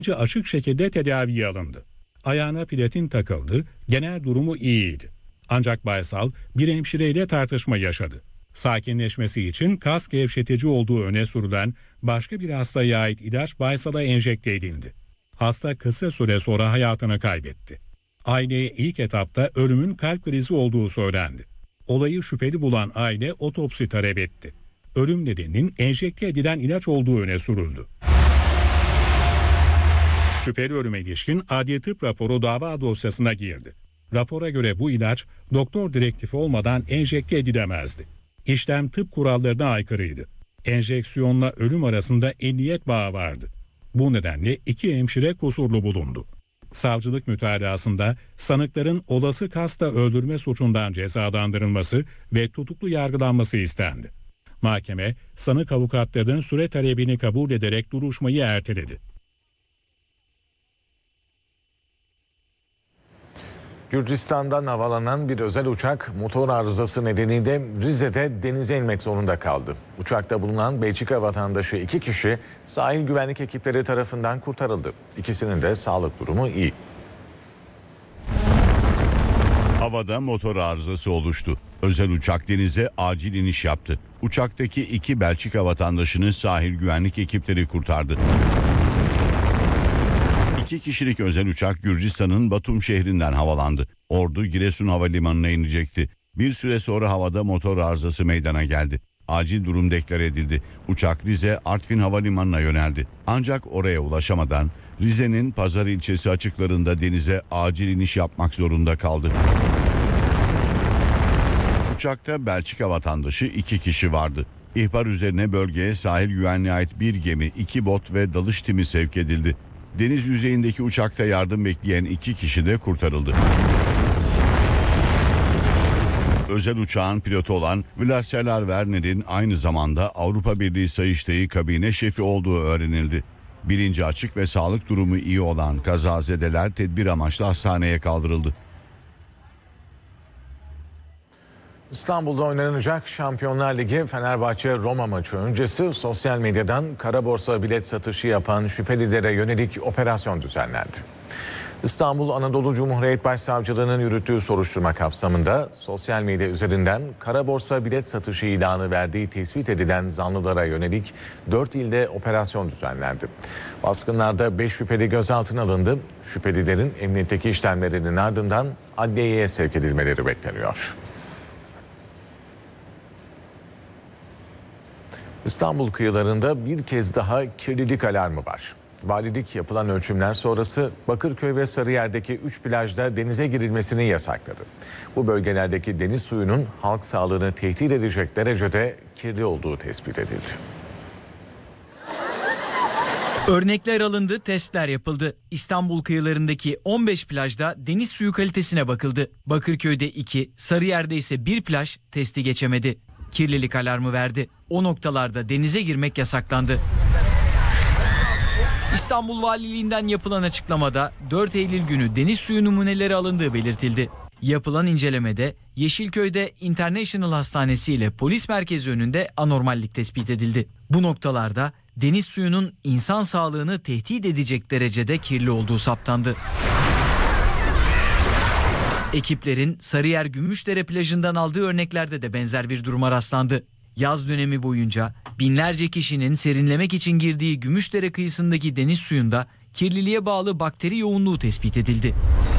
açık şekilde tedaviye alındı. Ayağına platin takıldı, genel durumu iyiydi. Ancak Baysal bir hemşireyle tartışma yaşadı. Sakinleşmesi için kas gevşetici olduğu öne sürülen başka bir hastaya ait ilaç Baysal'a enjekte edildi. Hasta kısa süre sonra hayatını kaybetti. Aileye ilk etapta ölümün kalp krizi olduğu söylendi. Olayı şüpheli bulan aile otopsi talep etti. Ölüm nedeninin enjekte edilen ilaç olduğu öne sürüldü. Şüpheli ölüme ilişkin adli tıp raporu dava dosyasına girdi. Rapora göre bu ilaç doktor direktifi olmadan enjekte edilemezdi. İşlem tıp kurallarına aykırıydı. Enjeksiyonla ölüm arasında emniyet bağı vardı. Bu nedenle 2 hemşire kusurlu bulundu. Savcılık mütalasında sanıkların olası kasta öldürme suçundan cezalandırılması ve tutuklu yargılanması istendi. Mahkeme, sanık avukatlarının süre talebini kabul ederek duruşmayı erteledi. Gürcistan'dan havalanan bir özel uçak motor arızası nedeniyle Rize'de denize inmek zorunda kaldı. Uçakta bulunan Belçika vatandaşı 2 kişi sahil güvenlik ekipleri tarafından kurtarıldı. İkisinin de sağlık durumu iyi. Havada motor arızası oluştu. Özel uçak denize acil iniş yaptı. Uçaktaki 2 Belçika vatandaşını sahil güvenlik ekipleri kurtardı. 2 kişilik özel uçak Gürcistan'ın Batum şehrinden havalandı. Ordu Giresun Havalimanı'na inecekti. Bir süre sonra havada motor arızası meydana geldi. Acil durum deklar edildi. Uçak Rize Artvin Havalimanı'na yöneldi. Ancak oraya ulaşamadan Rize'nin Pazar ilçesi açıklarında denize acil iniş yapmak zorunda kaldı. Uçakta Belçika vatandaşı 2 kişi vardı. İhbar üzerine bölgeye sahil güvenliğe ait bir gemi, 2 bot ve dalış timi sevk edildi. Deniz yüzeyindeki uçakta yardım bekleyen 2 kişi de kurtarıldı. Özel uçağın pilotu olan Vlaselar Werner'in aynı zamanda Avrupa Birliği Sayıştayı kabine şefi olduğu öğrenildi. Bilinci açık ve sağlık durumu iyi olan kazazedeler tedbir amaçlı hastaneye kaldırıldı. İstanbul'da oynanacak Şampiyonlar Ligi Fenerbahçe-Roma maçı öncesi sosyal medyadan kara borsa bilet satışı yapan şüphelilere yönelik operasyon düzenlendi. İstanbul Anadolu Cumhuriyet Başsavcılığı'nın yürüttüğü soruşturma kapsamında sosyal medya üzerinden kara borsa bilet satışı ilanı verdiği tespit edilen zanlılara yönelik 4 ilde operasyon düzenlendi. Baskınlarda 5 şüpheli gözaltına alındı. Şüphelilerin emniyetteki işlemlerinin ardından adliyeye sevk edilmeleri bekleniyor. İstanbul kıyılarında bir kez daha kirlilik alarmı var. Valilik yapılan ölçümler sonrası Bakırköy ve Sarıyer'deki 3 plajda denize girilmesini yasakladı. Bu bölgelerdeki deniz suyunun halk sağlığını tehdit edecek derecede kirli olduğu tespit edildi. Örnekler alındı, testler yapıldı. İstanbul kıyılarındaki 15 plajda deniz suyu kalitesine bakıldı. Bakırköy'de 2, Sarıyer'de ise 1 plaj testi geçemedi. Kirlilik alarmı verdi. O noktalarda denize girmek yasaklandı. İstanbul Valiliğinden yapılan açıklamada 4 Eylül günü deniz suyu numuneleri alındığı belirtildi. Yapılan incelemede Yeşilköy'de International Hastanesi ile polis merkezi önünde anormallik tespit edildi. Bu noktalarda deniz suyunun insan sağlığını tehdit edecek derecede kirli olduğu saptandı. Ekiplerin Sarıyer Gümüşdere plajından aldığı örneklerde de benzer bir duruma rastlandı. Yaz dönemi boyunca binlerce kişinin serinlemek için girdiği Gümüşdere kıyısındaki deniz suyunda kirliliğe bağlı bakteri yoğunluğu tespit edildi.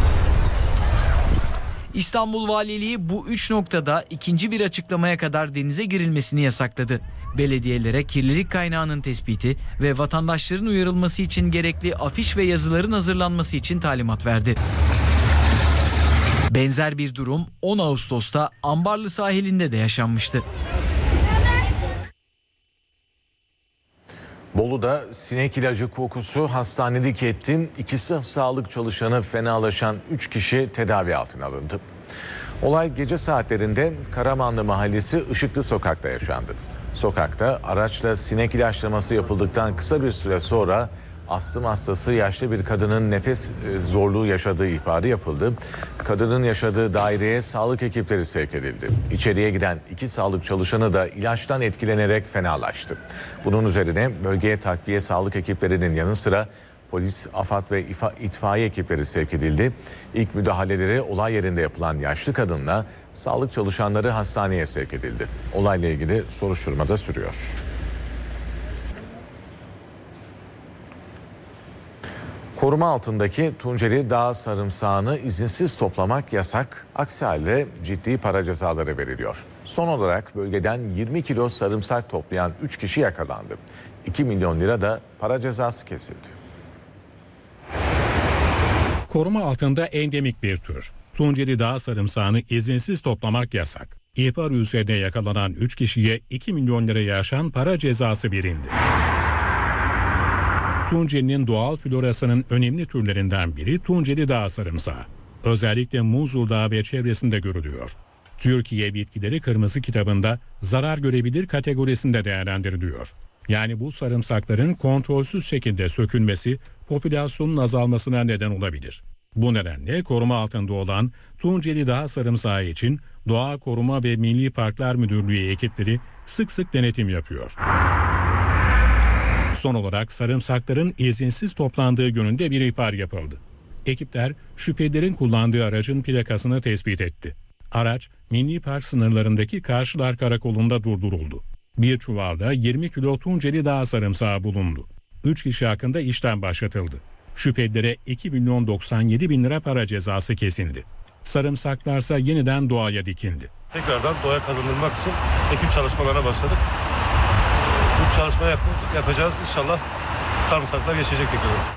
İstanbul Valiliği bu 3 noktada ikinci bir açıklamaya kadar denize girilmesini yasakladı. Belediyelere kirlilik kaynağının tespiti ve vatandaşların uyarılması için gerekli afiş ve yazıların hazırlanması için talimat verdi. Benzer bir durum 10 Ağustos'ta Ambarlı sahilinde de yaşanmıştı. Bolu'da sinek ilacı kokusu hastanelik etti. 2 sağlık çalışanı fenalaşan 3 kişi tedavi altına alındı. Olay gece saatlerinde Karamanlı Mahallesi Işıklı Sokak'ta yaşandı. Sokakta araçla sinek ilaçlaması yapıldıktan kısa bir süre sonra astım hastası yaşlı bir kadının nefes zorluğu yaşadığı ihbarı yapıldı. Kadının yaşadığı daireye sağlık ekipleri sevk edildi. İçeriye giren 2 sağlık çalışanı da ilaçtan etkilenerek fenalaştı. Bunun üzerine bölgeye takviye sağlık ekiplerinin yanı sıra Polis, AFAD ve itfaiye ekipleri sevk edildi. İlk müdahaleleri olay yerinde yapılan yaşlı kadınla sağlık çalışanları hastaneye sevk edildi. Olayla ilgili soruşturma da sürüyor. Koruma altındaki Tunceli Dağ sarımsağını izinsiz toplamak yasak. Aksi halde ciddi para cezaları veriliyor. Son olarak bölgeden 20 kilo sarımsak toplayan 3 kişi yakalandı. 2 milyon lira da para cezası kesildi. Koruma altında endemik bir tür. Tunceli Dağ sarımsağını izinsiz toplamak yasak. İhbar üzerine yakalanan 3 kişiye 2 milyon liraya aşan para cezası verildi. Tunceli'nin doğal florasının önemli türlerinden biri Tunceli Dağ sarımsağı. Özellikle Muzur Dağı ve çevresinde görülüyor. Türkiye Bitkileri Kırmızı Kitabı'nda zarar görebilir kategorisinde değerlendiriliyor. Yani bu sarımsakların kontrolsüz şekilde sökülmesi popülasyonun azalmasına neden olabilir. Bu nedenle koruma altında olan Tunceli Dağ sarımsağı için Doğa Koruma ve Milli Parklar Müdürlüğü ekipleri sık sık denetim yapıyor. Son olarak sarımsakların izinsiz toplandığı yönünde bir ihbar yapıldı. Ekipler şüphelilerin kullandığı aracın plakasını tespit etti. Araç Milli Park sınırlarındaki Karşılar Karakolu'nda durduruldu. Bir çuvalda 20 kilo Tunceli Dağ sarımsağı bulundu. 3 kişi hakkında işlem başlatıldı. Şüphelilere 2 milyon 97 bin lira para cezası kesildi. Sarımsaklarsa yeniden doğaya dikildi. Tekrardan doğaya kazandırmak için ekip çalışmalarına başladık. Bu çalışmayı yapacağız. İnşallah sarımsaklar geçecek tekrar.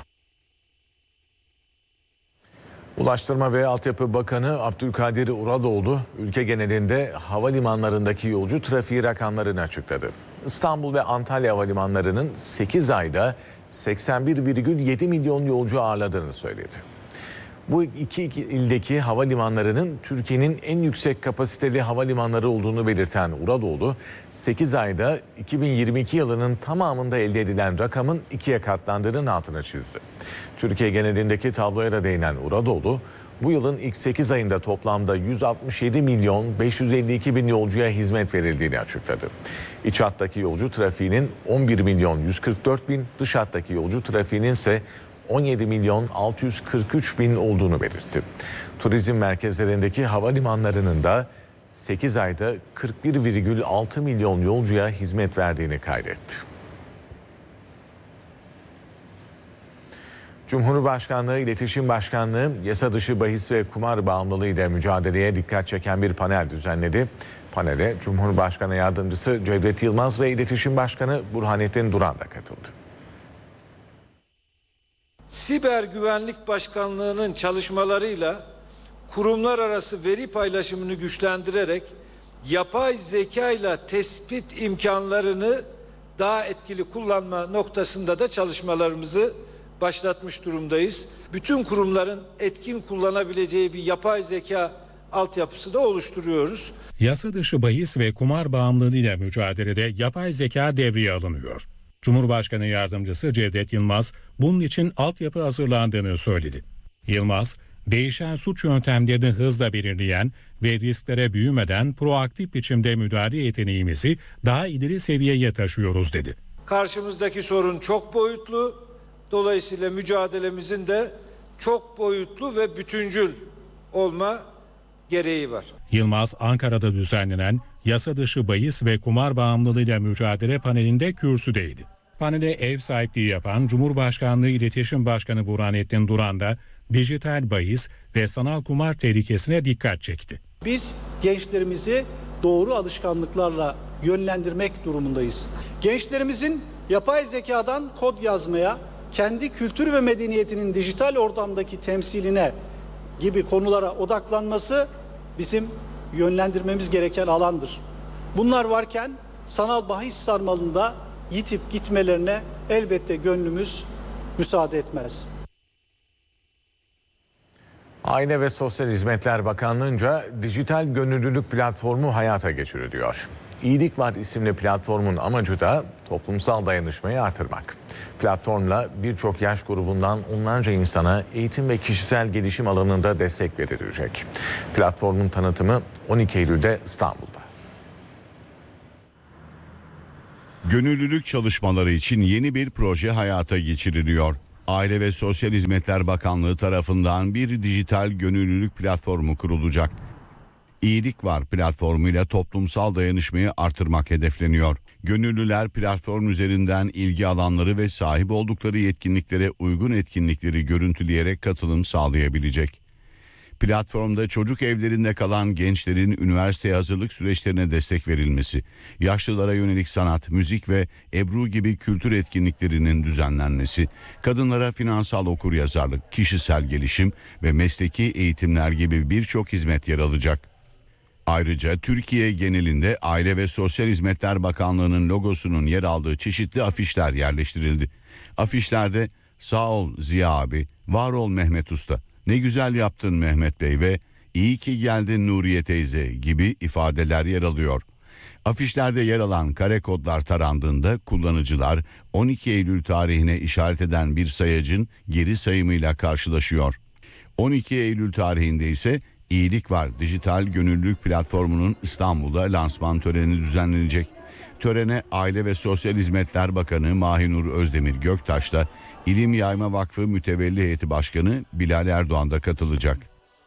Ulaştırma ve Altyapı Bakanı Abdülkadir Uraloğlu ülke genelinde havalimanlarındaki yolcu trafiği rakamlarını açıkladı. İstanbul ve Antalya havalimanlarının 8 ayda 81,7 milyon yolcu ağırladığını söyledi. Bu iki ildeki havalimanlarının Türkiye'nin en yüksek kapasiteli havalimanları olduğunu belirten Uraloğlu, 8 ayda 2022 yılının tamamında elde edilen rakamın 2'ye katlandığının altını çizdi. Türkiye genelindeki tabloya da değinen Uraloğlu, bu yılın ilk 8 ayında toplamda 167 milyon 552 bin yolcuya hizmet verildiğini açıkladı. İç hattaki yolcu trafiğinin 11 milyon 144 bin, dış hattaki yolcu trafiğinin ise 17 milyon 643 bin olduğunu belirtti. Turizm merkezlerindeki havalimanlarının da 8 ayda 41,6 milyon yolcuya hizmet verdiğini kaydetti. Cumhurbaşkanlığı İletişim Başkanlığı yasa dışı bahis ve kumar bağımlılığı ile mücadeleye dikkat çeken bir panel düzenledi. Panele Cumhurbaşkanı Yardımcısı Cevdet Yılmaz ve İletişim Başkanı Burhanettin Duran da katıldı. Siber Güvenlik Başkanlığı'nın çalışmalarıyla kurumlar arası veri paylaşımını güçlendirerek yapay zeka ile tespit imkanlarını daha etkili kullanma noktasında da çalışmalarımızı başlatmış durumdayız. Bütün kurumların etkin kullanabileceği bir yapay zeka altyapısı da oluşturuyoruz. Yasa dışı bahis ve kumar bağımlılığıyla mücadelede yapay zeka devreye alınıyor. Cumhurbaşkanı Yardımcısı Cevdet Yılmaz bunun için altyapı hazırlandığını söyledi. Yılmaz, değişen suç yöntemlerini hızla belirleyen ve risklere büyümeden proaktif biçimde müdahale yeteneğimizi daha ileri seviyeye taşıyoruz dedi. Karşımızdaki sorun çok boyutlu. Dolayısıyla mücadelemizin de çok boyutlu ve bütüncül olma gereği var. Yılmaz, Ankara'da düzenlenen yasa dışı bahis ve kumar bağımlılığıyla mücadele panelinde kürsüdeydi. Panele ev sahipliği yapan Cumhurbaşkanlığı İletişim Başkanı Burhanettin Duran da dijital bahis ve sanal kumar tehlikesine dikkat çekti. Biz gençlerimizi doğru alışkanlıklarla yönlendirmek durumundayız. Gençlerimizin yapay zekadan kod yazmaya, kendi kültür ve medeniyetinin dijital ortamdaki temsiline gibi konulara odaklanması bizim yönlendirmemiz gereken alandır. Bunlar varken sanal bahis sarmalında yitip gitmelerine elbette gönlümüz müsaade etmez. Aile ve Sosyal Hizmetler Bakanlığı'nca dijital gönüllülük platformu hayata geçiriliyor. İyilik Var isimli platformun amacı da toplumsal dayanışmayı artırmak. Platformla birçok yaş grubundan onlarca insana eğitim ve kişisel gelişim alanında destek verilecek. Platformun tanıtımı 12 Eylül'de İstanbul'da. Gönüllülük çalışmaları için yeni bir proje hayata geçiriliyor. Aile ve Sosyal Hizmetler Bakanlığı tarafından bir dijital gönüllülük platformu kurulacak. İyilik Var platformuyla toplumsal dayanışmayı artırmak hedefleniyor. Gönüllüler platform üzerinden ilgi alanları ve sahip oldukları yetkinliklere uygun etkinlikleri görüntüleyerek katılım sağlayabilecek. Platformda çocuk evlerinde kalan gençlerin üniversiteye hazırlık süreçlerine destek verilmesi, yaşlılara yönelik sanat, müzik ve Ebru gibi kültür etkinliklerinin düzenlenmesi, kadınlara finansal okuryazarlık, kişisel gelişim ve mesleki eğitimler gibi birçok hizmet yer alacak. Ayrıca Türkiye genelinde Aile ve Sosyal Hizmetler Bakanlığı'nın logosunun yer aldığı çeşitli afişler yerleştirildi. Afişlerde "Sağ ol Ziya abi, var ol Mehmet Usta, ne güzel yaptın Mehmet Bey" ve "İyi ki geldin Nuriye teyze" gibi ifadeler yer alıyor. Afişlerde yer alan kare kodlar tarandığında kullanıcılar 12 Eylül tarihine işaret eden bir sayacın geri sayımıyla karşılaşıyor. 12 Eylül tarihinde ise İyilik Var dijital gönüllülük platformunun İstanbul'da lansman töreni düzenlenecek. Törene Aile ve Sosyal Hizmetler Bakanı Mahinur Özdemir Göktaş'ta İlim Yayma Vakfı Mütevelli Heyeti Başkanı Bilal Erdoğan da katılacak.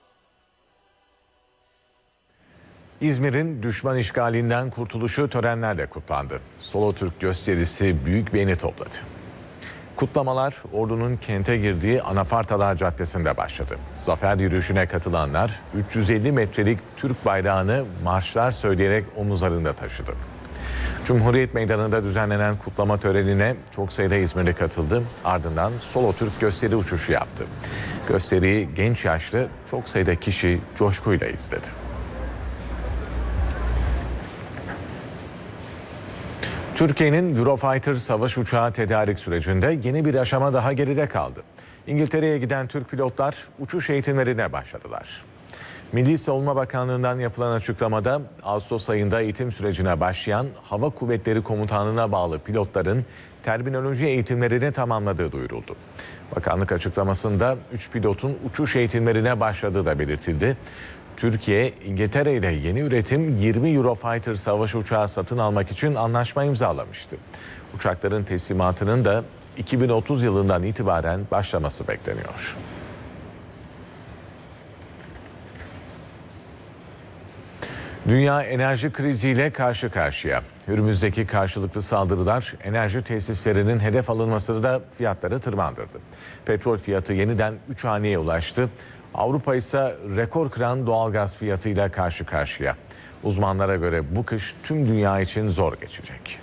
İzmir'in düşman işgalinden kurtuluşu törenlerle kutlandı. Solo Türk gösterisi büyük beğeni topladı. Kutlamalar ordunun kente girdiği Anafartalar Caddesi'nde başladı. Zafer yürüyüşüne katılanlar 350 metrelik Türk bayrağını marşlar söyleyerek omuzlarında taşıdı. Cumhuriyet Meydanı'nda düzenlenen kutlama törenine çok sayıda İzmirli katıldı. Ardından Solo Türk gösteri uçuşu yaptı. Gösteriyi genç yaşlı çok sayıda kişi coşkuyla izledi. Türkiye'nin Eurofighter savaş uçağı tedarik sürecinde yeni bir aşama daha geride kaldı. İngiltere'ye giden Türk pilotlar uçuş eğitimlerine başladılar. Milli Savunma Bakanlığı'ndan yapılan açıklamada Ağustos ayında eğitim sürecine başlayan Hava Kuvvetleri Komutanlığı'na bağlı pilotların terminoloji eğitimlerini tamamladığı duyuruldu. Bakanlık açıklamasında 3 pilotun uçuş eğitimlerine başladığı da belirtildi. Türkiye, İngiltere ile yeni üretim 20 Eurofighter savaş uçağı satın almak için anlaşma imzalamıştı. Uçakların teslimatının da 2030 yılından itibaren başlaması bekleniyor. Dünya enerji kriziyle karşı karşıya. Hürmüz'deki karşılıklı saldırılar enerji tesislerinin hedef alınmasını da fiyatları tırmandırdı. Petrol fiyatı yeniden 3 haneye ulaştı. Avrupa ise rekor kıran doğalgaz fiyatıyla karşı karşıya. Uzmanlara göre bu kış tüm dünya için zor geçecek.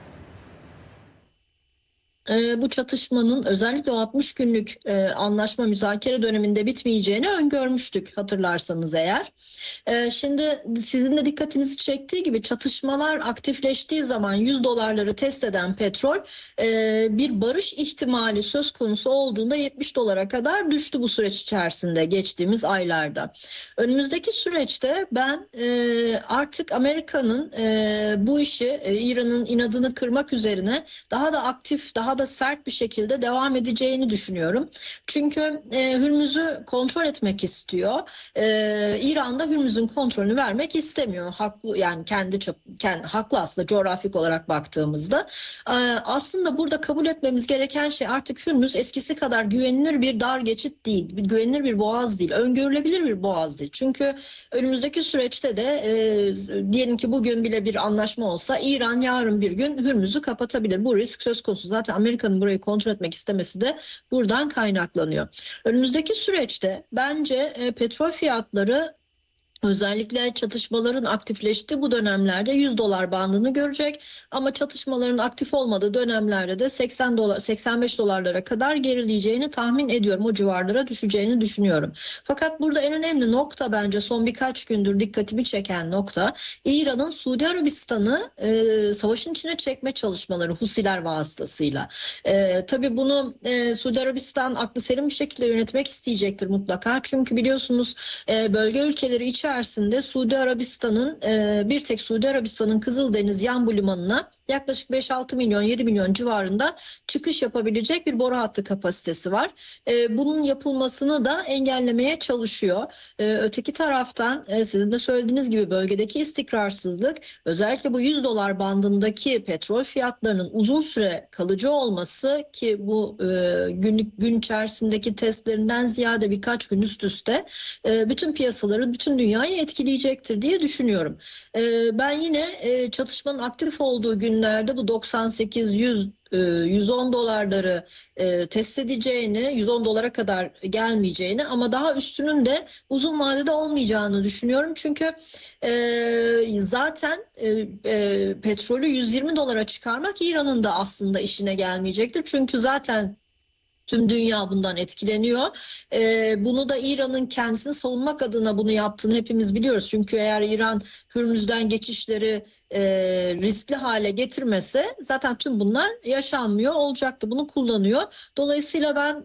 Bu çatışmanın özellikle o 60 günlük anlaşma müzakere döneminde bitmeyeceğini öngörmüştük hatırlarsanız eğer. Şimdi sizin de dikkatinizi çektiği gibi çatışmalar aktifleştiği zaman 100 dolarları test eden petrol bir barış ihtimali söz konusu olduğunda 70 dolara kadar düştü bu süreç içerisinde geçtiğimiz aylarda. Önümüzdeki süreçte ben artık Amerika'nın bu işi İran'ın inadını kırmak üzerine daha da aktif, daha da sert bir şekilde devam edeceğini düşünüyorum. Çünkü Hürmüz'ü kontrol etmek istiyor. İran da Hürmüz'ün kontrolünü vermek istemiyor. Haklı, yani kendi haklı aslında coğrafik olarak baktığımızda. Aslında burada kabul etmemiz gereken şey artık Hürmüz eskisi kadar güvenilir bir dar geçit değil. Güvenilir bir boğaz değil. Öngörülebilir bir boğaz değil. Çünkü önümüzdeki süreçte de diyelim ki bugün bile bir anlaşma olsa İran yarın bir gün Hürmüz'ü kapatabilir. Bu risk söz konusu. Zaten Amerika'nın burayı kontrol etmek istemesi de buradan kaynaklanıyor. Önümüzdeki süreçte bence petrol fiyatları özellikle çatışmaların aktifleştiği bu dönemlerde 100 dolar bandını görecek ama çatışmaların aktif olmadığı dönemlerde de 80 dolar 85 dolarlara kadar gerileyeceğini tahmin ediyorum. O civarlara düşeceğini düşünüyorum. Fakat burada en önemli nokta bence son birkaç gündür dikkatimi çeken nokta İran'ın Suudi Arabistan'ı savaşın içine çekme çalışmaları Husiler vasıtasıyla. Tabii bunu Suudi Arabistan aklı selim bir şekilde yönetmek isteyecektir mutlaka. Çünkü biliyorsunuz bölge ülkeleri içerisinde Suudi Arabistan'ın bir tek Suudi Arabistan'ın Kızıldeniz Yanbu limanına yaklaşık 5-6 milyon 7 milyon civarında çıkış yapabilecek bir boru hattı kapasitesi var. Bunun yapılmasını da engellemeye çalışıyor. Öteki taraftan sizin de söylediğiniz gibi bölgedeki istikrarsızlık, özellikle bu $100 bandındaki petrol fiyatlarının uzun süre kalıcı olması ki bu gün içerisindeki testlerinden ziyade birkaç gün üst üste bütün piyasaları, bütün dünyayı etkileyecektir diye düşünüyorum. Ben yine çatışmanın aktif olduğu günlerde bu 98-100 $110 test edeceğini, $110 kadar gelmeyeceğini ama daha üstünün de uzun vadede olmayacağını düşünüyorum. Çünkü zaten petrolü $120 çıkarmak İran'ın da aslında işine gelmeyecektir. Çünkü zaten tüm dünya bundan etkileniyor. Bunu da İran'ın kendisini savunmak adına bunu yaptığını hepimiz biliyoruz. Çünkü eğer İran Hürmüz'den geçişleri riskli hale getirmese zaten tüm bunlar yaşanmıyor olacaktı. Bunu kullanıyor. Dolayısıyla ben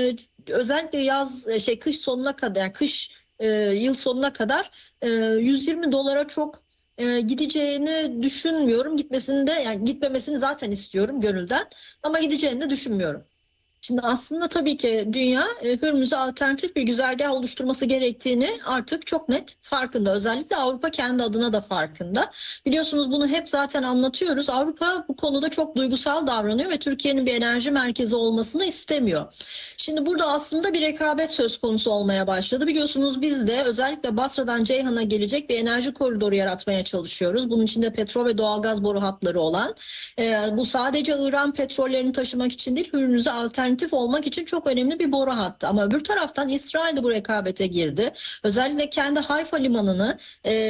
özellikle kış sonuna kadar, yani yıl sonuna kadar $120 çok gideceğini düşünmüyorum. Gitmemesini zaten istiyorum gönülden ama gideceğini de düşünmüyorum. Şimdi aslında tabii ki dünya Hürmüz'e alternatif bir güzergah oluşturması gerektiğini artık çok net farkında. Özellikle Avrupa kendi adına da farkında. Biliyorsunuz bunu hep zaten anlatıyoruz. Avrupa bu konuda çok duygusal davranıyor ve Türkiye'nin bir enerji merkezi olmasını istemiyor. Şimdi burada aslında bir rekabet söz konusu olmaya başladı. Biliyorsunuz biz de özellikle Basra'dan Ceyhan'a gelecek bir enerji koridoru yaratmaya çalışıyoruz. Bunun içinde petrol ve doğalgaz boru hatları olan. Bu sadece İran petrollerini taşımak için değil, Hürmüz'e alternatif olmak için çok önemli bir boru hattı. Ama öbür taraftan İsrail de bu rekabete girdi. Özellikle kendi Hayfa limanını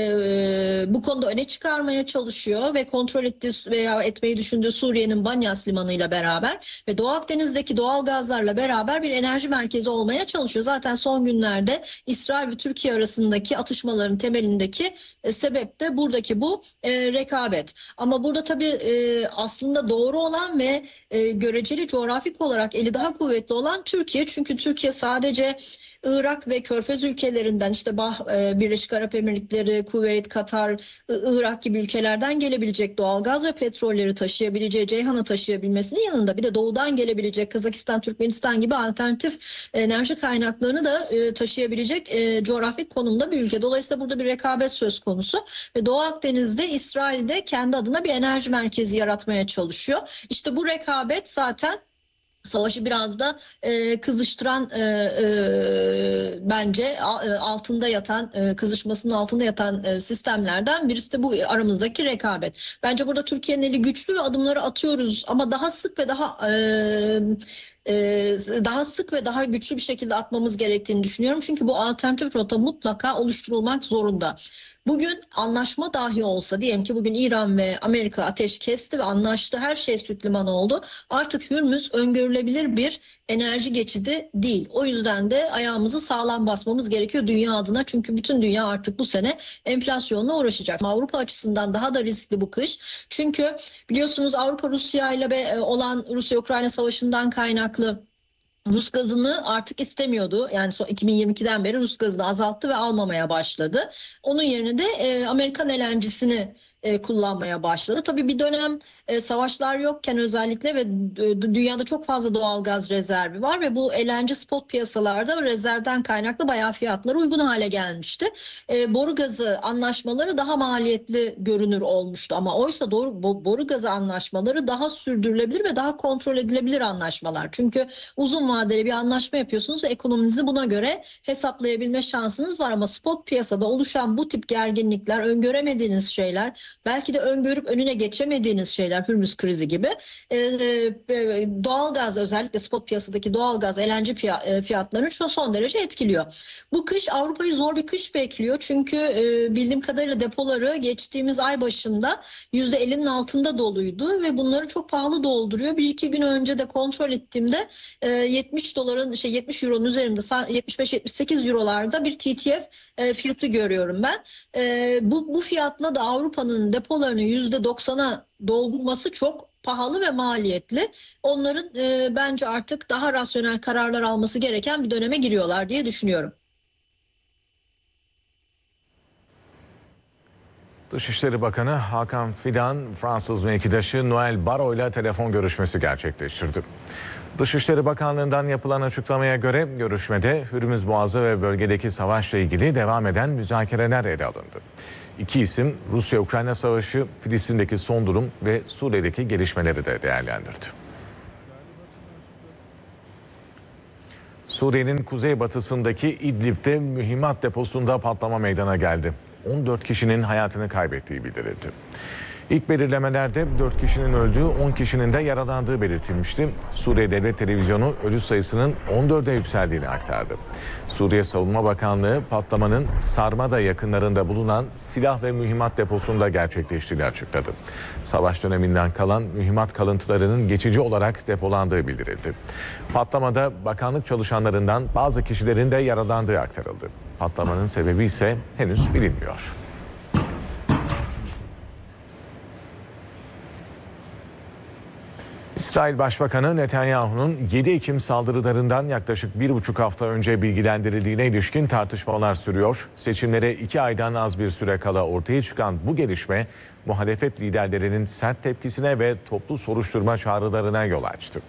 bu konuda öne çıkarmaya çalışıyor ve kontrol ettiği veya etmeyi düşündüğü Suriye'nin Banyas limanıyla beraber ve Doğu Akdeniz'deki doğal gazlarla beraber bir enerji merkezi olmaya çalışıyor. Zaten son günlerde İsrail ve Türkiye arasındaki atışmaların temelindeki sebep de buradaki bu rekabet. Ama burada tabii aslında doğru olan ve göreceli coğrafik olarak eli daha kuvvetli olan Türkiye. Çünkü Türkiye sadece Irak ve Körfez ülkelerinden Birleşik Arap Emirlikleri, Kuveyt, Katar, Irak gibi ülkelerden gelebilecek doğalgaz ve petrolleri taşıyabileceği, Ceyhan'a taşıyabilmesinin yanında bir de doğudan gelebilecek Kazakistan, Türkmenistan gibi alternatif enerji kaynaklarını da taşıyabilecek coğrafik konumda bir ülke. Dolayısıyla burada bir rekabet söz konusu ve Doğu Akdeniz'de İsrail'de kendi adına bir enerji merkezi yaratmaya çalışıyor. İşte bu rekabet zaten savaşı biraz da kızıştıran bence altında yatan kızışmasının altında yatan sistemlerden birisi de bu aramızdaki rekabet. Bence burada Türkiye'nin eli güçlü ve adımları atıyoruz ama daha sık ve daha güçlü bir şekilde atmamız gerektiğini düşünüyorum. Çünkü bu alternatif rota mutlaka oluşturulmak zorunda. Bugün anlaşma dahi olsa, diyelim ki bugün İran ve Amerika ateş kesti ve anlaştı, her şey süt liman oldu. Artık Hürmüz öngörülebilir bir enerji geçidi değil. O yüzden de ayağımızı sağlam basmamız gerekiyor dünya adına. Çünkü bütün dünya artık bu sene enflasyonla uğraşacak. Avrupa açısından daha da riskli bu kış. Çünkü biliyorsunuz Avrupa Rusya ile olan Rusya-Ukrayna savaşından kaynaklı Rus gazını artık istemiyordu. Yani 2022'den beri Rus gazını azalttı ve almamaya başladı. Onun yerine de Amerikan LNG'sini kullanmaya başladı. Tabii bir dönem savaşlar yokken özellikle ve dünyada çok fazla doğal gaz rezervi var ve bu LNG spot piyasalarda rezervden kaynaklı bayağı fiyatlar uygun hale gelmişti. Boru gazı anlaşmaları daha maliyetli görünür olmuştu ama oysa boru gazı anlaşmaları daha sürdürülebilir ve daha kontrol edilebilir anlaşmalar. Çünkü uzun vadeli bir anlaşma yapıyorsunuz ve ekonominizi buna göre hesaplayabilme şansınız var ama spot piyasada oluşan bu tip gerginlikler, öngöremediğiniz şeyler, belki de öngörüp önüne geçemediğiniz şeyler, Hürmüz krizi gibi, doğalgaz, özellikle spot piyasadaki doğalgaz, LNG fiyatlarını son derece etkiliyor. Bu kış Avrupa'yı zor bir kış bekliyor. Çünkü bildiğim kadarıyla depoları geçtiğimiz ay başında %50'nin altında doluydu ve bunları çok pahalı dolduruyor. Bir iki gün önce de kontrol ettiğimde 70 euronun üzerinde 75-78 eurolarda bir TTF fiyatı görüyorum ben. Bu fiyatla da Avrupa'nın depolarını %90'a doldurması çok pahalı ve maliyetli. Onların bence artık daha rasyonel kararlar alması gereken bir döneme giriyorlar diye düşünüyorum. Dışişleri Bakanı Hakan Fidan, Fransız mevkidaşı Noel Barrot ile telefon görüşmesi gerçekleştirdi. Dışişleri Bakanlığı'ndan yapılan açıklamaya göre görüşmede Hürmüz Boğazı ve bölgedeki savaşla ilgili devam eden müzakereler ele alındı. İki isim Rusya-Ukrayna Savaşı, Filistin'deki son durum ve Suriye'deki gelişmeleri de değerlendirdi. Suriye'nin kuzeybatısındaki İdlib'de mühimmat deposunda patlama meydana geldi. 14 kişinin hayatını kaybettiği bildirildi. İlk belirlemelerde 4 kişinin öldüğü, 10 kişinin de yaralandığı belirtilmişti. Suriye Devlet Televizyonu ölü sayısının 14'e yükseldiğini aktardı. Suriye Savunma Bakanlığı patlamanın Sarmada yakınlarında bulunan silah ve mühimmat deposunda gerçekleştiğini açıkladı. Savaş döneminden kalan mühimmat kalıntılarının geçici olarak depolandığı bildirildi. Patlamada bakanlık çalışanlarından bazı kişilerin de yaralandığı aktarıldı. Patlamanın sebebi ise henüz bilinmiyor. İsrail Başbakanı Netanyahu'nun 7 Ekim saldırılarından yaklaşık 1,5 hafta önce bilgilendirildiğine ilişkin tartışmalar sürüyor. Seçimlere 2 aydan az bir süre kala ortaya çıkan bu gelişme muhalefet liderlerinin sert tepkisine ve toplu soruşturma çağrılarına yol açtı.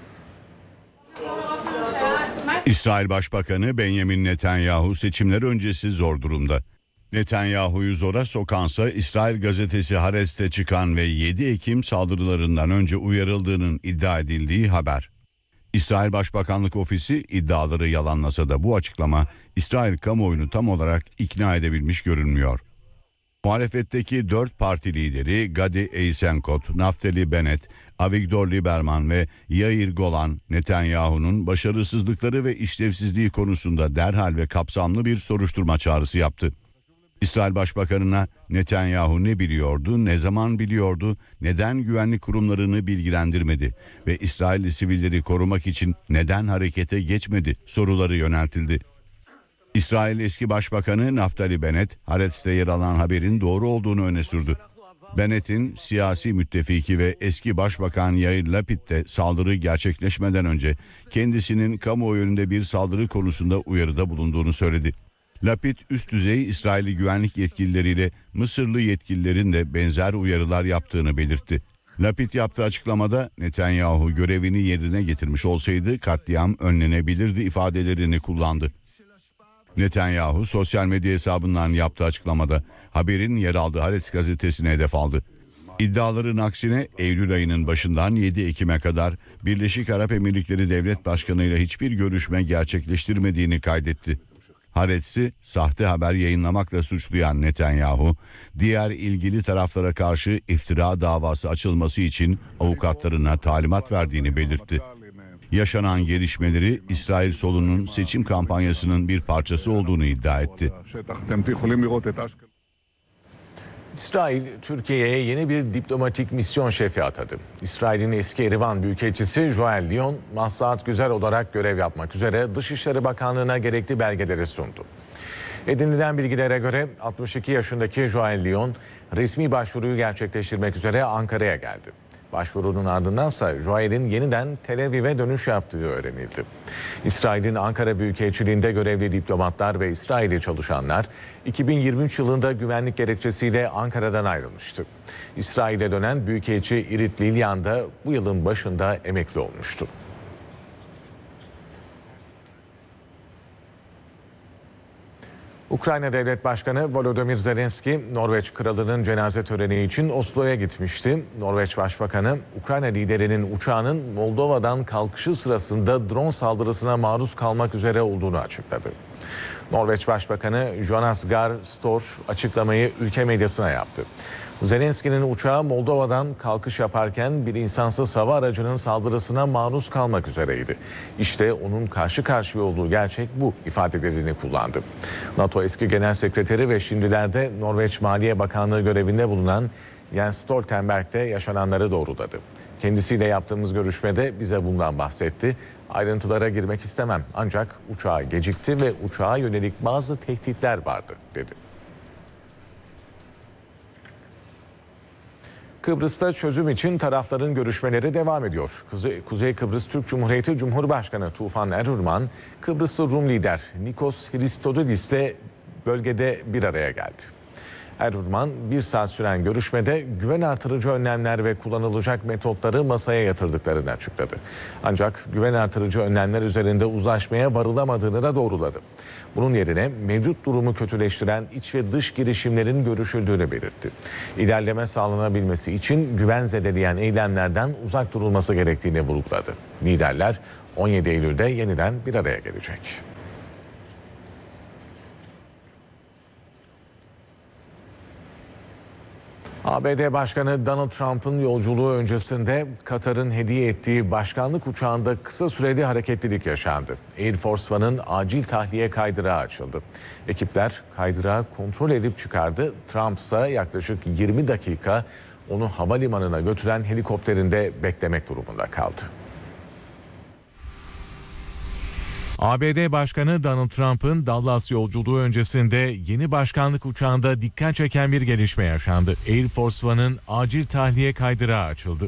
İsrail Başbakanı Benjamin Netanyahu seçimler öncesi zor durumda. Netanyahu'yu zora sokansa İsrail gazetesi Haaretz'te çıkan ve 7 Ekim saldırılarından önce uyarıldığının iddia edildiği haber. İsrail Başbakanlık Ofisi iddiaları yalanlasa da bu açıklama İsrail kamuoyunu tam olarak ikna edebilmiş görünmüyor. Muhalefetteki 4 parti lideri Gadi Eisenkot, Naftali Bennett, Avigdor Lieberman ve Yair Golan, Netanyahu'nun başarısızlıkları ve işlevsizliği konusunda derhal ve kapsamlı bir soruşturma çağrısı yaptı. İsrail Başbakanı'na Netanyahu ne biliyordu, ne zaman biliyordu, neden güvenlik kurumlarını bilgilendirmedi ve İsrailli sivilleri korumak için neden harekete geçmedi soruları yöneltildi. İsrail eski Başbakanı Naftali Bennett, Haaretz'te yer alan haberin doğru olduğunu öne sürdü. Bennett'in siyasi müttefiki ve eski Başbakan Yair Lapid de saldırı gerçekleşmeden önce kendisinin kamuoyu önünde bir saldırı konusunda uyarıda bulunduğunu söyledi. Lapid üst düzey İsrailli güvenlik yetkilileriyle Mısırlı yetkililerin de benzer uyarılar yaptığını belirtti. Lapid yaptığı açıklamada Netanyahu görevini yerine getirmiş olsaydı katliam önlenebilirdi ifadelerini kullandı. Netanyahu sosyal medya hesabından yaptığı açıklamada haberin yer aldığı Haaretz gazetesine hedef aldı. İddiaların aksine Eylül ayının başından 7 Ekim'e kadar Birleşik Arap Emirlikleri Devlet Başkanı ile hiçbir görüşme gerçekleştirmediğini kaydetti. Haaretz'i sahte haber yayınlamakla suçlayan Netanyahu, diğer ilgili taraflara karşı iftira davası açılması için avukatlarına talimat verdiğini belirtti. Yaşanan gelişmeleri İsrail solunun seçim kampanyasının bir parçası olduğunu iddia etti. İsrail, Türkiye'ye yeni bir diplomatik misyon şefi atadı. İsrail'in eski Erivan Büyükelçisi Joel Lyon, maslahat güzel olarak görev yapmak üzere Dışişleri Bakanlığı'na gerekli belgeleri sundu. Edinilen bilgilere göre 62 yaşındaki Joel Lyon, resmi başvuruyu gerçekleştirmek üzere Ankara'ya geldi. Başvurunun ardındansa Joel'in yeniden Tel Aviv'e dönüş yaptığı öğrenildi. İsrail'in Ankara Büyükelçiliğinde görevli diplomatlar ve İsrail'i çalışanlar 2023 yılında güvenlik gerekçesiyle Ankara'dan ayrılmıştı. İsrail'e dönen Büyükelçi Irit Lilyan da bu yılın başında emekli olmuştu. Ukrayna Devlet Başkanı Volodymyr Zelenski, Norveç Kralı'nın cenaze töreni için Oslo'ya gitmişti. Norveç Başbakanı, Ukrayna liderinin uçağının Moldova'dan kalkışı sırasında drone saldırısına maruz kalmak üzere olduğunu açıkladı. Norveç Başbakanı Jonas Gahr Store açıklamayı ülke medyasına yaptı. Zelenski'nin uçağı Moldova'dan kalkış yaparken bir insansız hava aracının saldırısına maruz kalmak üzereydi. İşte onun karşı karşıya olduğu gerçek bu ifadelerini kullandı. NATO eski Genel Sekreteri ve şimdilerde Norveç Maliye Bakanlığı görevinde bulunan Jens Stoltenberg de yaşananları doğruladı. Kendisiyle yaptığımız görüşmede bize bundan bahsetti. Ayrıntılara girmek istemem ancak uçağı gecikti ve uçağa yönelik bazı tehditler vardı dedi. Kıbrıs'ta çözüm için tarafların görüşmeleri devam ediyor. Kuzey Kıbrıs Türk Cumhuriyeti Cumhurbaşkanı Tufan Erurman, Kıbrıslı Rum lider Nikos Christodoulidis'le bölgede bir araya geldi. Erdoğan 1 saat süren görüşmede güven artırıcı önlemler ve kullanılacak metotları masaya yatırdıklarını açıkladı. Ancak güven artırıcı önlemler üzerinde uzlaşmaya varılamadığını da doğruladı. Bunun yerine mevcut durumu kötüleştiren iç ve dış girişimlerin görüşüldüğünü belirtti. İlerleme sağlanabilmesi için güven zedeleyen eylemlerden uzak durulması gerektiğini vurguladı. Liderler 17 Eylül'de yeniden bir araya gelecek. ABD Başkanı Donald Trump'ın yolculuğu öncesinde Katar'ın hediye ettiği başkanlık uçağında kısa süreli hareketlilik yaşandı. Air Force One'ın acil tahliye kaydırağı açıldı. Ekipler kaydırağı kontrol edip çıkardı. Trump ise yaklaşık 20 dakika onu havalimanına götüren helikopterinde beklemek durumunda kaldı. ABD Başkanı Donald Trump'ın Dallas yolculuğu öncesinde yeni başkanlık uçağında dikkat çeken bir gelişme yaşandı. Air Force One'ın acil tahliye kaydırağı açıldı.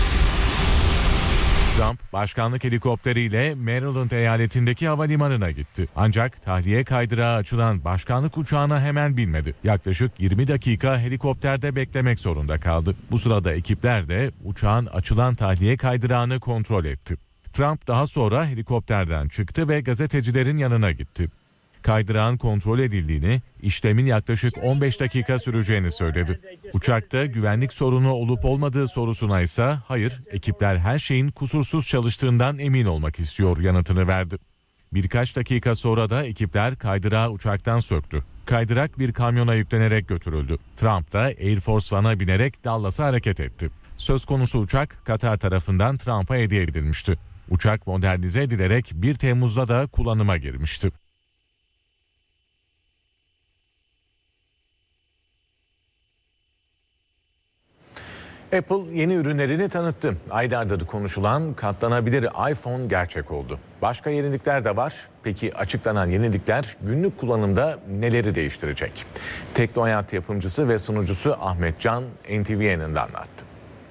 Trump, başkanlık helikopteriyle Maryland eyaletindeki havalimanına gitti. Ancak tahliye kaydırağı açılan başkanlık uçağına hemen binmedi. Yaklaşık 20 dakika helikopterde beklemek zorunda kaldı. Bu sırada ekipler de uçağın açılan tahliye kaydırağını kontrol etti. Trump daha sonra helikopterden çıktı ve gazetecilerin yanına gitti. Kaydırağın kontrol edildiğini, işlemin yaklaşık 15 dakika süreceğini söyledi. Uçakta güvenlik sorunu olup olmadığı sorusuna ise hayır, ekipler her şeyin kusursuz çalıştığından emin olmak istiyor yanıtını verdi. Birkaç dakika sonra da ekipler kaydırağı uçaktan söktü. Kaydırak bir kamyona yüklenerek götürüldü. Trump da Air Force One'a binerek Dallas'a hareket etti. Söz konusu uçak Katar tarafından Trump'a hediye edilmişti. Uçak modernize edilerek 1 Temmuz'da da kullanıma girmişti. Apple yeni ürünlerini tanıttı. Aylardır konuşulan katlanabilir iPhone gerçek oldu. Başka yenilikler de var. Peki açıklanan yenilikler günlük kullanımda neleri değiştirecek? Teknohayat yapımcısı ve sunucusu Ahmet Can NTV'nin de anlattı.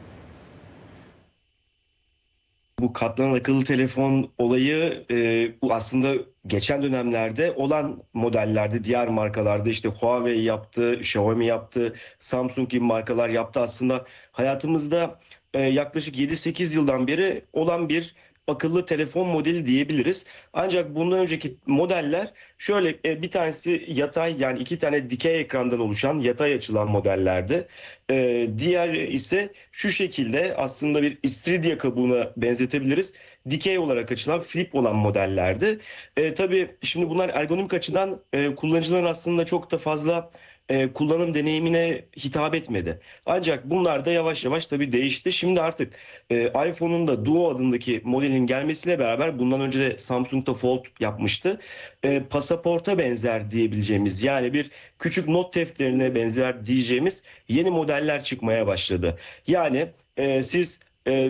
Bu katlanan akıllı telefon olayı bu aslında geçen dönemlerde olan modellerde, diğer markalarda işte Huawei yaptı, Xiaomi yaptı, Samsung gibi markalar yaptı. Aslında hayatımızda yaklaşık 7-8 yıldan beri olan bir akıllı telefon modeli diyebiliriz. Ancak bundan önceki modeller şöyle bir tanesi yatay, yani 2 tane dikey ekrandan oluşan yatay açılan modellerdi. Diğer ise şu şekilde, aslında bir istiridye kabuğuna benzetebiliriz. Dikey olarak açılan flip olan modellerdi. Tabii şimdi bunlar ergonomik açıdan kullanıcıların aslında çok da fazla kullanım deneyimine hitap etmedi. Ancak bunlar da yavaş yavaş tabii değişti. Şimdi artık iPhone'un da Duo adındaki modelin gelmesiyle beraber, bundan önce de Samsung da Fold yapmıştı. Pasaporta benzer diyebileceğimiz, yani bir küçük not defterine benzer diyeceğimiz yeni modeller çıkmaya başladı. Yani siz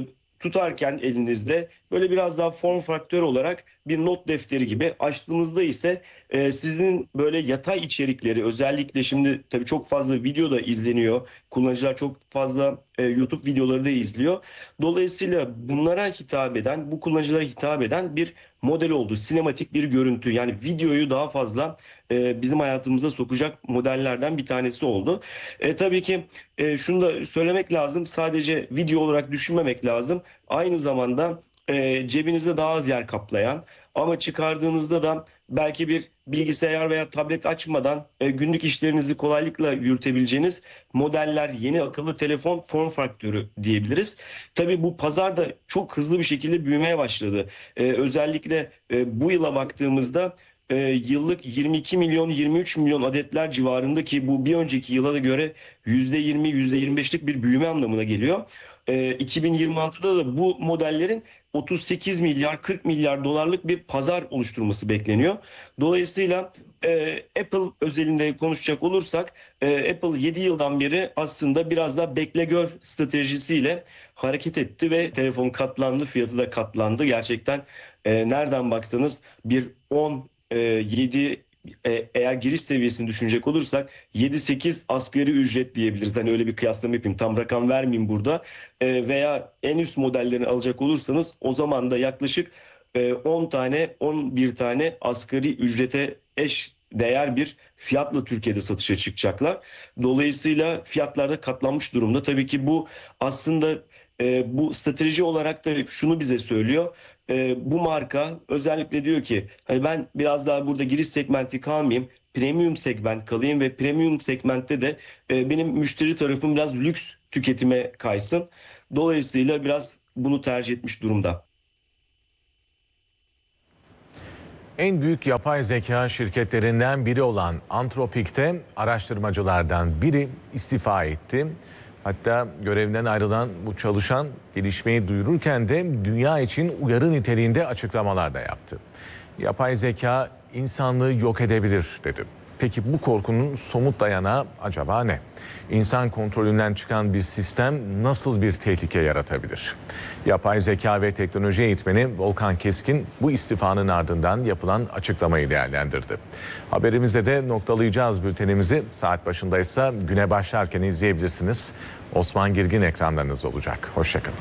tutarken elinizde böyle biraz daha form faktör olarak bir not defteri gibi, açtığınızda ise sizin böyle yatay içerikleri, özellikle şimdi tabii çok fazla video da izleniyor. Kullanıcılar çok fazla YouTube videoları da izliyor. Dolayısıyla bunlara hitap eden, bu kullanıcılara hitap eden bir model oldu. Sinematik bir görüntü, yani videoyu daha fazla bizim hayatımıza sokacak modellerden bir tanesi oldu. Tabii ki şunu da söylemek lazım. Sadece video olarak düşünmemek lazım. Aynı zamanda cebinizde daha az yer kaplayan, ama çıkardığınızda da belki bir bilgisayar veya tablet açmadan günlük işlerinizi kolaylıkla yürütebileceğiniz modeller, yeni akıllı telefon form faktörü diyebiliriz. Tabii bu pazar da çok hızlı bir şekilde büyümeye başladı. Özellikle bu yıla baktığımızda yıllık 22 milyon 23 milyon adetler civarında, ki bu bir önceki yıla da göre %20 %25'lik bir büyüme anlamına geliyor. 2026'da da bu modellerin 38 milyar 40 milyar dolarlık bir pazar oluşturması bekleniyor. Dolayısıyla Apple özelinde konuşacak olursak, Apple 7 yıldan beri aslında biraz daha bekle gör stratejisiyle hareket etti ve telefon katlandı, fiyatı da katlandı. Gerçekten nereden baksanız bir 7 eğer giriş seviyesini düşünecek olursak 7-8 asgari ücret diyebiliriz. Hani öyle bir kıyaslama yapayım, tam rakam vermeyeyim burada. Veya en üst modellerini alacak olursanız o zaman da yaklaşık 10 tane 11 tane asgari ücrete eş değer bir fiyatla Türkiye'de satışa çıkacaklar. Dolayısıyla fiyatlarda katlanmış durumda. Tabii ki bu aslında bu strateji olarak da şunu bize söylüyor. Bu marka özellikle diyor ki hani ben biraz daha burada giriş segmenti kalmayayım, premium segment kalayım ve premium segmentte de benim müşteri tarafım biraz lüks tüketime kaysın. Dolayısıyla biraz bunu tercih etmiş durumda. En büyük yapay zeka şirketlerinden biri olan Anthropic'te araştırmacılardan biri istifa etti. Hatta görevinden ayrılan bu çalışan gelişmeyi duyururken de dünya için uyarı niteliğinde açıklamalar da yaptı. Yapay zeka insanlığı yok edebilir dedi. Peki bu korkunun somut dayanağı acaba ne? İnsan kontrolünden çıkan bir sistem nasıl bir tehlike yaratabilir? Yapay zeka ve teknoloji eğitmeni Volkan Keskin bu istifanın ardından yapılan açıklamayı değerlendirdi. Haberimizde de noktalayacağız bültenimizi. Saat başındaysa güne başlarken izleyebilirsiniz. Osman Girgin ekranlarınız olacak. Hoşçakalın.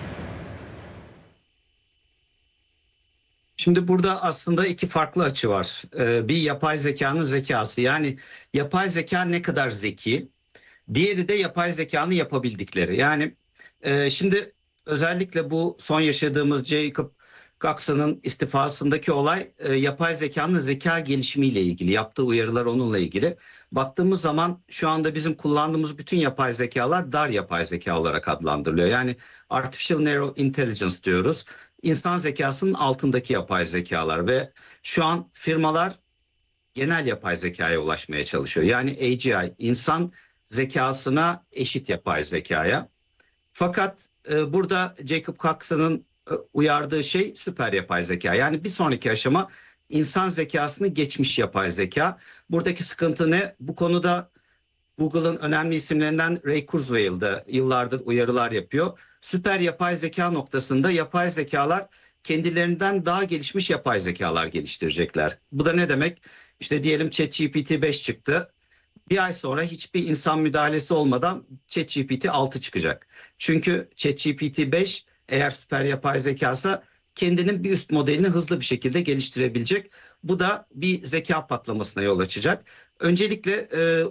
Şimdi burada aslında iki farklı açı var. Bir yapay zekanın zekası, yani yapay zeka ne kadar zeki. Diğeri de yapay zekanın yapabildikleri. Yani şimdi özellikle bu son yaşadığımız Jacob Cox'ın istifasındaki olay yapay zekanın zeka gelişimiyle ilgili. Yaptığı uyarılar onunla ilgili. Baktığımız zaman şu anda bizim kullandığımız bütün yapay zekalar dar yapay zeka olarak adlandırılıyor. Yani Artificial Narrow Intelligence diyoruz. İnsan zekasının altındaki yapay zekalar ve şu an firmalar genel yapay zekaya ulaşmaya çalışıyor. Yani AGI, insan zekasına eşit yapay zekaya. Fakat burada Jacob Cox'ın uyardığı şey süper yapay zeka. Yani bir sonraki aşama insan zekasını geçmiş yapay zeka. Buradaki sıkıntı ne? Bu konuda Google'ın önemli isimlerinden Ray Kurzweil de yıllardır uyarılar yapıyor. Süper yapay zeka noktasında yapay zekalar kendilerinden daha gelişmiş yapay zekalar geliştirecekler. Bu da ne demek? İşte diyelim ChatGPT 5 çıktı. Bir ay sonra hiçbir insan müdahalesi olmadan ChatGPT 6 çıkacak. Çünkü ChatGPT 5 eğer süper yapay zekasa kendinin bir üst modelini hızlı bir şekilde geliştirebilecek. Bu da bir zeka patlamasına yol açacak. Öncelikle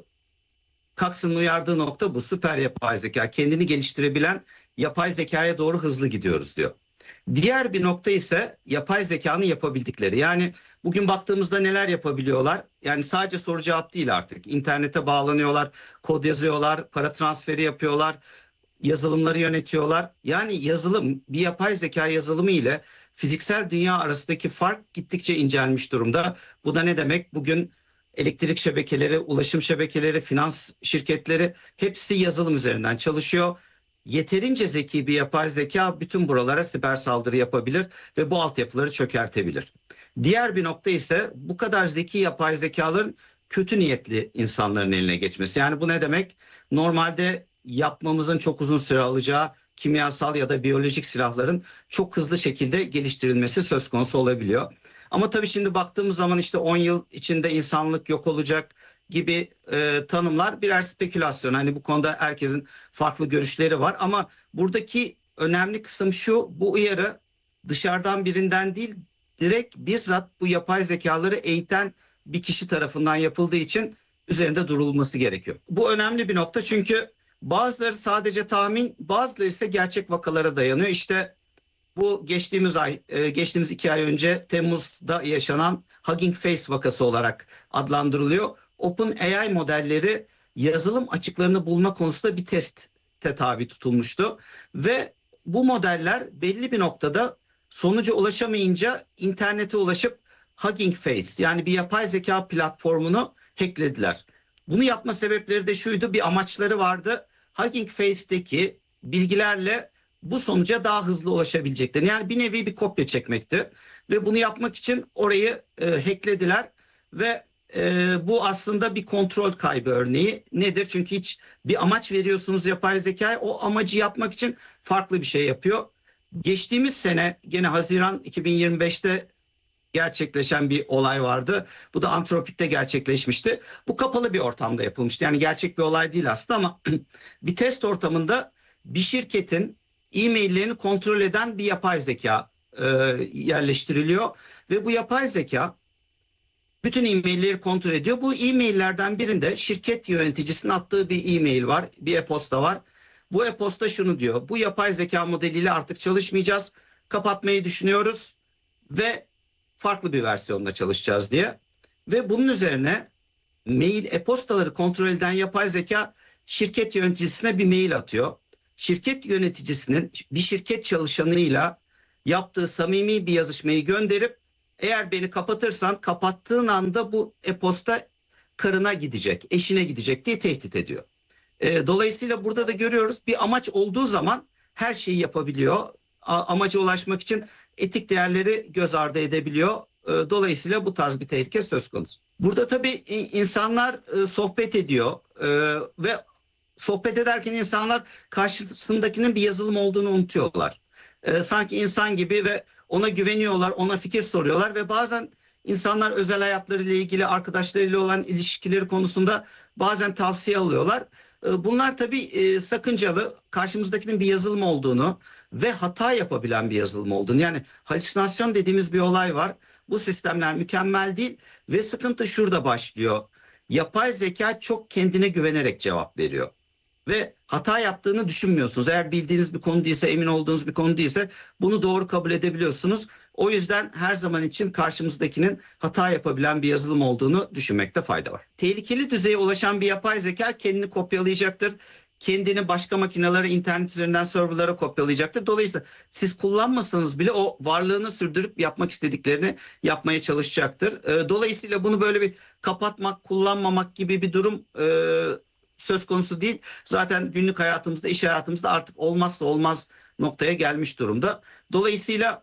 Cox'ın uyardığı nokta bu. Süper yapay zeka, kendini geliştirebilen yapay zekaya doğru hızlı gidiyoruz diyor. Diğer bir nokta ise yapay zekanın yapabildikleri. Yani bugün baktığımızda neler yapabiliyorlar? Yani sadece soru cevap değil artık. İnternete bağlanıyorlar, kod yazıyorlar, para transferi yapıyorlar, yazılımları yönetiyorlar. Yani yazılım, bir yapay zeka yazılımı ile fiziksel dünya arasındaki fark gittikçe incelmiş durumda. Bu da ne demek? Bugün elektrik şebekeleri, ulaşım şebekeleri, finans şirketleri hepsi yazılım üzerinden çalışıyor. Yeterince zeki bir yapay zeka bütün buralara siber saldırı yapabilir ve bu altyapıları çökertebilir. Diğer bir nokta ise bu kadar zeki yapay zekaların kötü niyetli insanların eline geçmesi. Yani bu ne demek? Normalde yapmamızın çok uzun süre alacağı kimyasal ya da biyolojik silahların çok hızlı şekilde geliştirilmesi söz konusu olabiliyor. Ama tabii şimdi baktığımız zaman işte 10 yıl içinde insanlık yok olacak gibi tanımlar birer spekülasyon. Hani bu konuda herkesin farklı görüşleri var ama buradaki önemli kısım şu: bu uyarı dışarıdan birinden değil, direkt bizzat bu yapay zekaları eğiten bir kişi tarafından yapıldığı için üzerinde durulması gerekiyor. Bu önemli bir nokta çünkü bazıları sadece tahmin, bazıları ise gerçek vakalara dayanıyor. İşte bu geçtiğimiz 2 ay önce Temmuz'da yaşanan Hugging Face vakası olarak adlandırılıyor. OpenAI modelleri yazılım açıklarını bulma konusunda bir teste tabi tutulmuştu. Ve bu modeller belli bir noktada sonuca ulaşamayınca internete ulaşıp Hugging Face, yani bir yapay zeka platformunu hacklediler. Bunu yapma sebepleri de şuydu: bir amaçları vardı. Hugging Face'teki bilgilerle bu sonuca daha hızlı ulaşabilecekler. Yani bir nevi bir kopya çekmekti. Ve bunu yapmak için orayı hacklediler ve bu aslında bir kontrol kaybı örneği. Nedir? Çünkü hiç bir amaç veriyorsunuz yapay zekaya, o amacı yapmak için farklı bir şey yapıyor. Geçtiğimiz sene gene Haziran 2025'te gerçekleşen bir olay vardı. Bu da Anthropic'te gerçekleşmişti. Bu kapalı bir ortamda yapılmıştı. Yani gerçek bir olay değil aslında ama bir test ortamında bir şirketin e-maillerini kontrol eden bir yapay zeka yerleştiriliyor. Ve bu yapay zeka Bütün e-mailleri kontrol ediyor. Bu e-maillerden birinde şirket yöneticisinin attığı bir e-mail var, bir e-posta var. Bu e-posta şunu diyor: bu yapay zeka modeliyle artık çalışmayacağız, kapatmayı düşünüyoruz ve farklı bir versiyonla çalışacağız diye. Ve bunun üzerine mail, e-postaları kontrol eden yapay zeka şirket yöneticisine bir mail atıyor. Şirket yöneticisinin bir şirket çalışanıyla yaptığı samimi bir yazışmayı gönderip, eğer beni kapatırsan, kapattığın anda bu e-posta karına gidecek, eşine gidecek diye tehdit ediyor. Dolayısıyla burada da görüyoruz, bir amaç olduğu zaman her şeyi yapabiliyor. Amaca ulaşmak için etik değerleri göz ardı edebiliyor. Dolayısıyla bu tarz bir tehlike söz konusu. Burada tabii insanlar sohbet ediyor ve sohbet ederken insanlar karşısındakinin bir yazılım olduğunu unutuyorlar. Sanki insan gibi ve ona güveniyorlar, ona fikir soruyorlar ve bazen insanlar özel hayatlarıyla ilgili, arkadaşlarıyla olan ilişkileri konusunda bazen tavsiye alıyorlar. Bunlar tabii sakıncalı. Karşımızdakinin bir yazılım olduğunu ve hata yapabilen bir yazılım olduğunu, yani halüsinasyon dediğimiz bir olay var. Bu sistemler mükemmel değil ve sıkıntı şurada başlıyor. Yapay zeka çok kendine güvenerek cevap veriyor ve hata yaptığını düşünmüyorsunuz. Eğer bildiğiniz bir konu değilse, emin olduğunuz bir konu değilse bunu doğru kabul edebiliyorsunuz. O yüzden her zaman için karşımızdakinin hata yapabilen bir yazılım olduğunu düşünmekte fayda var. Tehlikeli düzeye ulaşan bir yapay zeka kendini kopyalayacaktır. Kendini başka makinelere, internet üzerinden serverlara kopyalayacaktır. Dolayısıyla siz kullanmasanız bile o varlığını sürdürüp yapmak istediklerini yapmaya çalışacaktır. Dolayısıyla bunu böyle bir kapatmak, kullanmamak gibi bir durum söz konusu değil. Zaten günlük hayatımızda, iş hayatımızda artık olmazsa olmaz noktaya gelmiş durumda. Dolayısıyla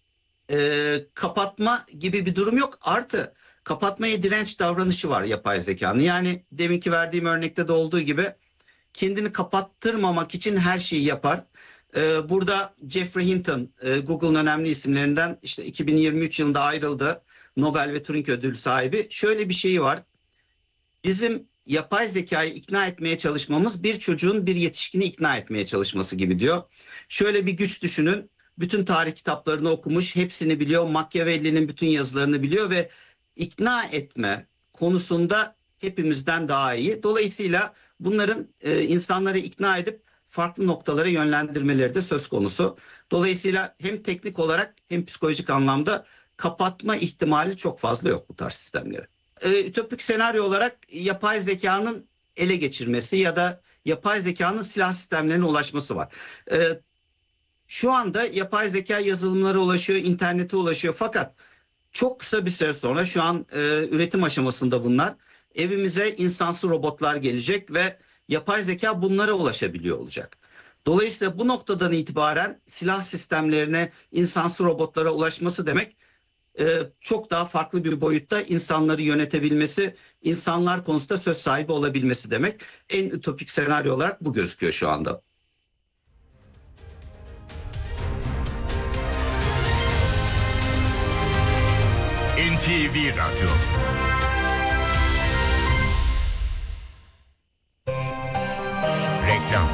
kapatma gibi bir durum yok. Artı kapatmaya direnç davranışı var yapay zekanın. Yani deminki verdiğim örnekte de olduğu gibi kendini kapattırmamak için her şeyi yapar. Burada Geoffrey Hinton, Google'ın önemli isimlerinden, işte 2023 yılında ayrıldı. Nobel ve Turing ödülü sahibi. Şöyle bir şeyi var. Bizim yapay zekayı ikna etmeye çalışmamız bir çocuğun bir yetişkini ikna etmeye çalışması gibi diyor. Şöyle bir güç düşünün. Bütün tarih kitaplarını okumuş, hepsini biliyor. Machiavelli'nin bütün yazılarını biliyor ve ikna etme konusunda hepimizden daha iyi. Dolayısıyla bunların insanları ikna edip farklı noktalara yönlendirmeleri de söz konusu. Dolayısıyla hem teknik olarak hem psikolojik anlamda kapatma ihtimali çok fazla yok bu tarz sistemleri. Ütopik senaryo olarak yapay zekanın ele geçirmesi ya da yapay zekanın silah sistemlerine ulaşması var. Şu anda yapay zeka yazılımlara ulaşıyor, internete ulaşıyor, fakat çok kısa bir süre sonra, şu an üretim aşamasında bunlar, evimize insansız robotlar gelecek ve yapay zeka bunlara ulaşabiliyor olacak. Dolayısıyla bu noktadan itibaren silah sistemlerine, insansız robotlara ulaşması demek çok daha farklı bir boyutta insanları yönetebilmesi, insanlar konusunda söz sahibi olabilmesi demek. En ütopik senaryo olarak bu gözüküyor şu anda. NTV Radyo. Reklam.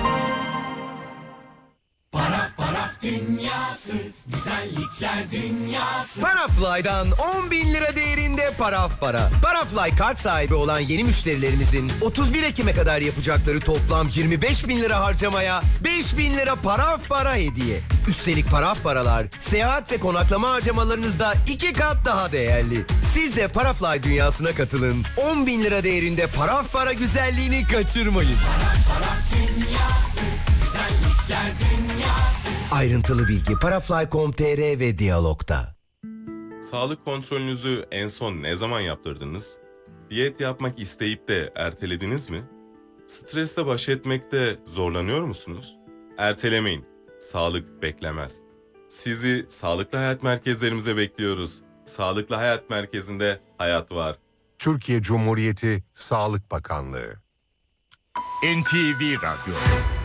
Paraf dünyası, güzellikler dünyası. Parafly'dan 10.000 lira değerinde paraf para. Parafly kart sahibi olan yeni müşterilerimizin 31 Ekim'e kadar yapacakları toplam 25.000 lira harcamaya 5.000 lira paraf para hediye. Üstelik paraf paralar seyahat ve konaklama harcamalarınızda 2 kat daha değerli. Siz de Parafly dünyasına katılın. 10.000 lira değerinde paraf para güzelliğini kaçırmayın. Paraf dünyası, güzellikler dünyası. Ayrıntılı bilgi parafly.com.tr ve Diyalog'da. Sağlık kontrolünüzü en son ne zaman yaptırdınız? Diyet yapmak isteyip de ertelediniz mi? Stresle baş etmekte zorlanıyor musunuz? Ertelemeyin. Sağlık beklemez. Sizi Sağlıklı Hayat Merkezlerimize bekliyoruz. Sağlıklı Hayat Merkezi'nde hayat var. Türkiye Cumhuriyeti Sağlık Bakanlığı. NTV Radyo.